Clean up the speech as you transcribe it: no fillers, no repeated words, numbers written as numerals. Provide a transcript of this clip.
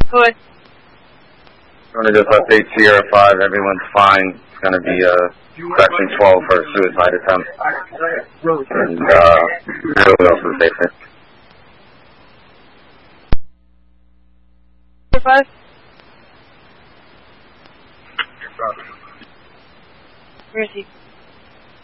Go ahead. I'm going to just update Sierra 5. Everyone's fine. It's going to be section 12 for a suicide attempt. And everyone else is safe. 5. Where is he?